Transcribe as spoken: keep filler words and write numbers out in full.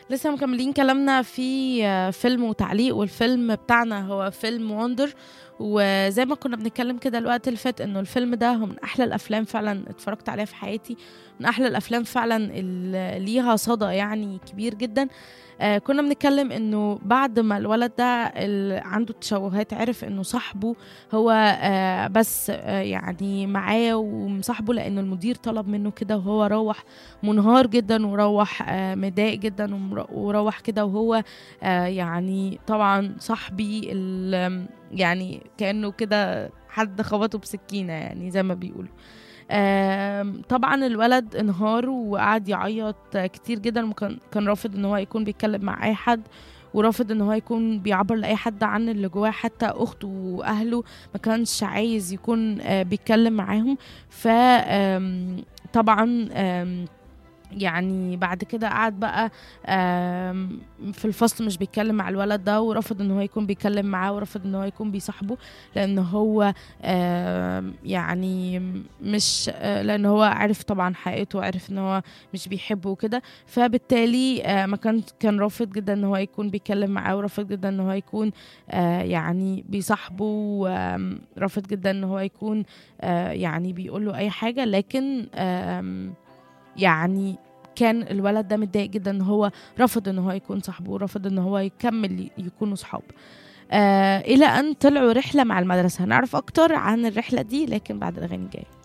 لسه مكملين كلامنا في آه، فيلم وتعليق، والفيلم بتاعنا هو فيلم وندر. وزي ما كنا بنتكلم كده الوقت اللي فات انه الفيلم ده هو من احلى الافلام فعلا اتفرجت عليها في حياتي، من احلى الافلام فعلا اللي ليها صدى يعني كبير جدا. آه كنا بنتكلم انه بعد ما الولد ده اللي عنده تشوهات عرف انه صاحبه هو آه بس آه يعني معاه ومصاحبه لانه المدير طلب منه كده، وهو روح منهار جدا وروح آه مضايق جدا ومر- وروح كده وهو آه يعني طبعا صاحبي ال- يعني كأنه كده حد خبطه بسكينة يعني زي ما بيقولوا. آم، طبعا الولد انهار وقعد يعيط كتير جدا، وكان كان رافض ان هو يكون بيتكلم مع اي حد، ورافض ان هو يكون بيعبر لاي حد عن اللي جواه، حتى اخته واهله ما كانش عايز يكون آه، بيتكلم معاهم. ف آم، طبعا آم، يعني بعد كده قعد بقى آم، في الفصل مش بيتكلم مع الولد ده، ورفض ان هو يكون بيتكلم معاه، ورفض ان هو يكون بيصاحبه، لان هو آم، يعني مش آه، لان هو عرف طبعا حقيقته، وعرف ان هو مش بيحبه وكده. فبالتالي آه، ما كان كان رافض جدا ان هو يكون بيتكلم معاه، ورافض جدا ان هو يكون آه، يعني بيصاحبه، ورافض جدا ان هو يكون آه، يعني بيقول له اي حاجة. لكن آم، يعني كان الولد ده متضايق جدا ان هو رفض ان هو يكون صاحبه، ورفض ان هو يكمل ي- يكونوا صحاب. آه الى ان طلعوا رحلة مع المدرسة. هنعرف اكتر عن الرحلة دي لكن بعد الاغاني الجاية.